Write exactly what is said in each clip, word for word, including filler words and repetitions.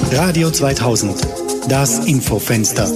Radio zweitausend, das Infofenster.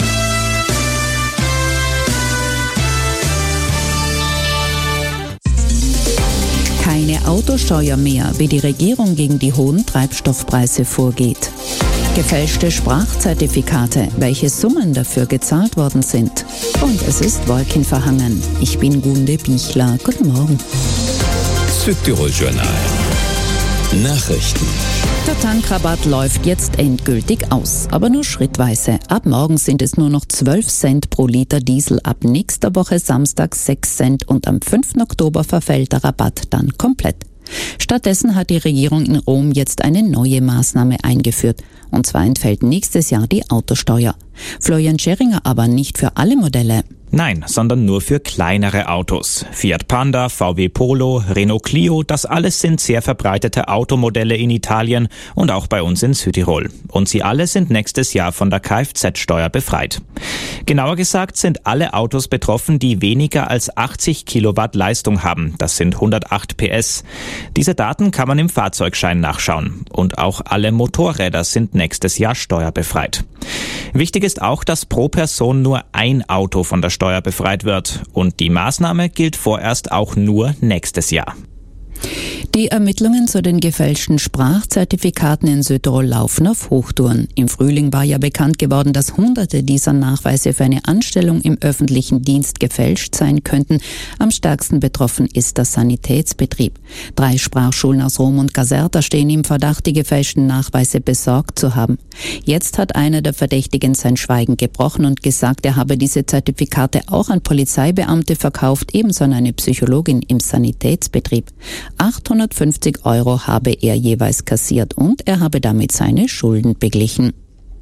Keine Autosteuer mehr, wie die Regierung gegen die hohen Treibstoffpreise vorgeht. Gefälschte Sprachzertifikate, welche Summen dafür gezahlt worden sind. Und es ist wolkenverhangen. Ich bin Gunde Bichler. Guten Morgen. Südtirol-Journal. Nachrichten. Der Tankrabatt läuft jetzt endgültig aus, aber nur schrittweise. Ab morgen sind es nur noch zwölf Cent pro Liter Diesel, ab nächster Woche Samstag sechs Cent und am fünften Oktober verfällt der Rabatt dann komplett. Stattdessen hat die Regierung in Rom jetzt eine neue Maßnahme eingeführt. Und zwar entfällt nächstes Jahr die Autosteuer. Florian Scheringer aber nicht für alle Modelle. Nein, sondern nur für kleinere Autos. Fiat Panda, V W Polo, Renault Clio, das alles sind sehr verbreitete Automodelle in Italien und auch bei uns in Südtirol. Und sie alle sind nächstes Jahr von der Kfz-Steuer befreit. Genauer gesagt sind alle Autos betroffen, die weniger als achtzig Kilowatt Leistung haben. Das sind hundertacht P S. Diese Daten kann man im Fahrzeugschein nachschauen. Und auch alle Motorräder sind nächstes Jahr steuerbefreit. Wichtig ist auch, dass pro Person nur ein Auto von der Steuer befreit wird. Und die Maßnahme gilt vorerst auch nur nächstes Jahr. Die Ermittlungen zu den gefälschten Sprachzertifikaten in Südtirol laufen auf Hochtouren. Im Frühling war ja bekannt geworden, dass Hunderte dieser Nachweise für eine Anstellung im öffentlichen Dienst gefälscht sein könnten. Am stärksten betroffen ist der Sanitätsbetrieb. Drei Sprachschulen aus Rom und Caserta stehen im Verdacht, die gefälschten Nachweise besorgt zu haben. Jetzt hat einer der Verdächtigen sein Schweigen gebrochen und gesagt, er habe diese Zertifikate auch an Polizeibeamte verkauft, ebenso an eine Psychologin im Sanitätsbetrieb. achthundertfünfzig Euro habe er jeweils kassiert und er habe damit seine Schulden beglichen.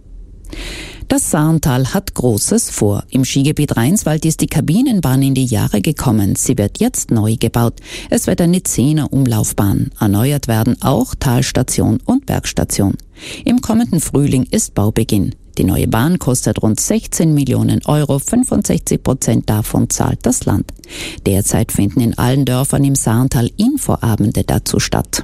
Das Saarntal hat Großes vor. Im Skigebiet Rheinswald ist die Kabinenbahn in die Jahre gekommen. Sie wird jetzt neu gebaut. Es wird eine Zehner-Umlaufbahn. Erneuert werden auch Talstation und Bergstation. Im kommenden Frühling ist Baubeginn. Die neue Bahn kostet rund sechzehn Millionen Euro, fünfundsechzig Prozent davon zahlt das Land. Derzeit finden in allen Dörfern im Saarntal Infoabende dazu statt.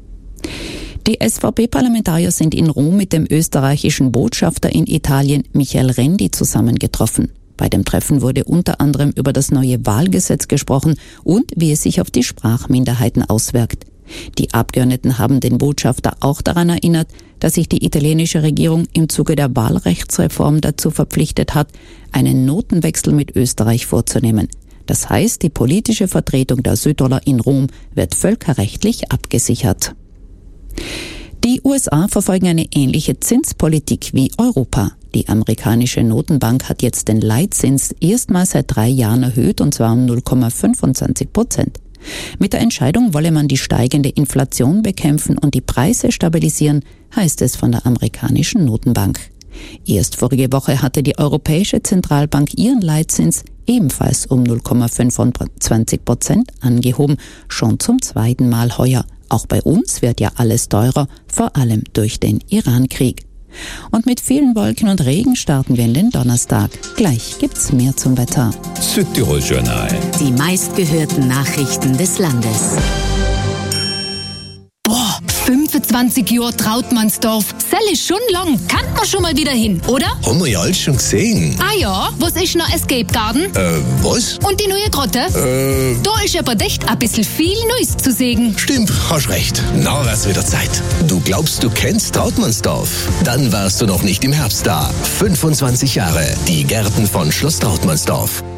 Die S V P-Parlamentarier sind in Rom mit dem österreichischen Botschafter in Italien Michael Rendi zusammengetroffen. Bei dem Treffen wurde unter anderem über das neue Wahlgesetz gesprochen und wie es sich auf die Sprachminderheiten auswirkt. Die Abgeordneten haben den Botschafter auch daran erinnert, dass sich die italienische Regierung im Zuge der Wahlrechtsreform dazu verpflichtet hat, einen Notenwechsel mit Österreich vorzunehmen. Das heißt, die politische Vertretung der Südtiroler in Rom wird völkerrechtlich abgesichert. Die U S A verfolgen eine ähnliche Zinspolitik wie Europa. Die amerikanische Notenbank hat jetzt den Leitzins erstmals seit drei Jahren erhöht, und zwar um null Komma fünfundzwanzig Prozent. Mit der Entscheidung wolle man die steigende Inflation bekämpfen und die Preise stabilisieren, heißt es von der amerikanischen Notenbank. Erst vorige Woche hatte die Europäische Zentralbank ihren Leitzins ebenfalls um null Komma fünfundzwanzig Prozent angehoben, schon zum zweiten Mal heuer. Auch bei uns wird ja alles teurer, vor allem durch den Iran-Krieg. Und mit vielen Wolken und Regen starten wir in den Donnerstag. Gleich gibt's mehr zum Wetter. Südtirol-Journal. Die meistgehörten Nachrichten des Landes. Boah, fünfundzwanzig Jahre Trautmannsdorf. Das ist schon lang. Kann man schon mal wieder hin, oder? Haben wir ja alles schon gesehen. Ah ja, was ist noch Escape Garden? Äh, was? Und die neue Grotte? Äh... Da ist aber echt ein bisschen viel Neues zu sehen. Stimmt, hast recht. Na, wär's wieder Zeit. Du glaubst, du kennst Trautmannsdorf? Dann warst du noch nicht im Herbst da. fünfundzwanzig Jahre. Die Gärten von Schloss Trautmannsdorf.